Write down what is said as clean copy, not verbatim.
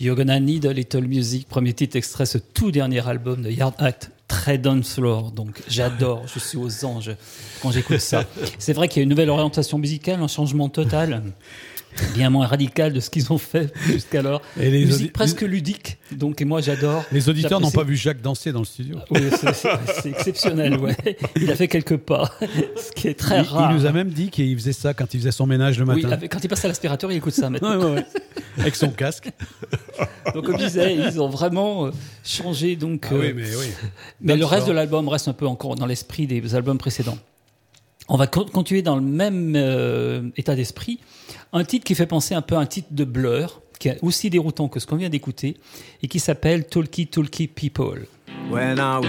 You're Gonna Need a Little Music, premier titre extrait ce tout dernier album de Yard Act, très dance floor, donc j'adore, je suis aux anges quand j'écoute ça. C'est vrai qu'il y a une nouvelle orientation musicale, un changement total, bien moins radical de ce qu'ils ont fait jusqu'alors. Et les musique presque ludique, donc et moi j'adore. Les auditeurs n'ont pas vu Jacques danser dans le studio. Oui, c'est exceptionnel, ouais. Il a fait quelques pas, ce qui est très rare. Il nous a même dit qu'il faisait ça quand il faisait son ménage le matin. Oui, quand il passe à l'aspirateur, il écoute ça maintenant. Ouais. Avec son casque. Donc comme je disais, ils ont vraiment changé. Donc, oui. Mais le reste de l'album reste un peu encore dans l'esprit des albums précédents. On va continuer dans le même état d'esprit. Un titre qui fait penser un peu à un titre de Blur, qui est aussi déroutant que ce qu'on vient d'écouter, et qui s'appelle Talkie Talkie People.